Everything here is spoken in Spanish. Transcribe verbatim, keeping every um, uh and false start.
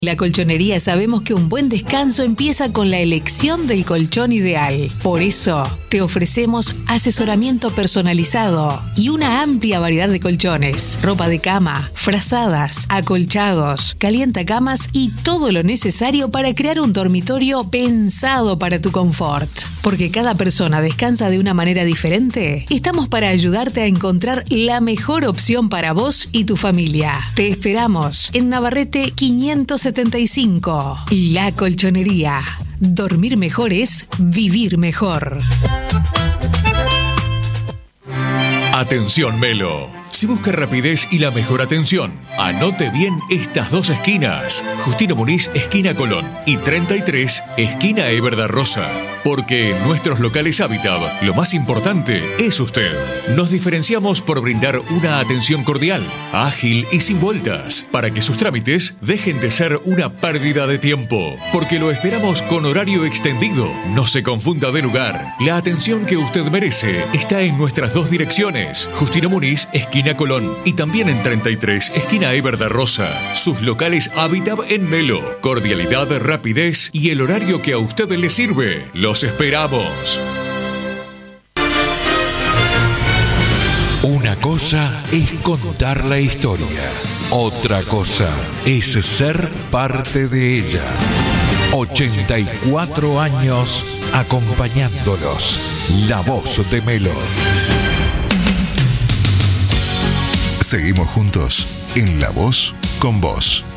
La Colchonería sabemos que un buen descanso empieza con la elección del colchón ideal. Por eso, te ofrecemos asesoramiento personalizado y una amplia variedad de colchones, ropa de cama, frazadas, acolchados, calientacamas y todo lo necesario para crear un dormitorio pensado para tu confort. Porque cada persona descansa de una manera diferente, estamos para ayudarte a encontrar la mejor opción para vos y tu familia. Te esperamos en Navarrete quinientos setenta y cinco. La Colchonería. Dormir mejor es vivir mejor. Atención Melo. Si busca rapidez y la mejor atención, anote bien estas dos esquinas. Justino Muniz, esquina Colón, y treinta y tres, esquina Eber da Rosa. Porque en nuestros locales Habitat, lo más importante es usted. Nos diferenciamos por brindar una atención cordial, ágil y sin vueltas, para que sus trámites dejen de ser una pérdida de tiempo. Porque lo esperamos con horario extendido. No se confunda de lugar. La atención que usted merece está en nuestras dos direcciones. Justino Muniz, esquina Colón, y también en treinta y tres, esquina Eber da Rosa. Sus locales Habitat en Melo. Cordialidad, rapidez y el horario que a usted le sirve. Los esperamos. Una cosa es contar la historia. Otra cosa es ser parte de ella. ochenta y cuatro años acompañándolos. La voz de Melo. Seguimos juntos en La Voz con Vos.